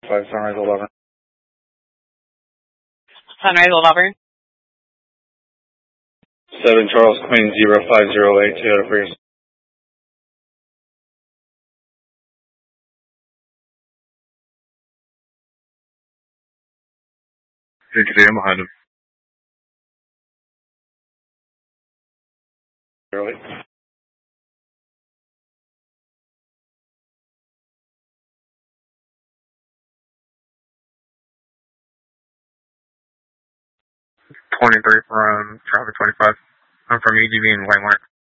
5 Sunrise 11. Sunrise 11. 7 Charles Queen 0508 Toyota Prius. I'm behind him. 08. 23 from traffic 25. I'm from EGV in Waymark.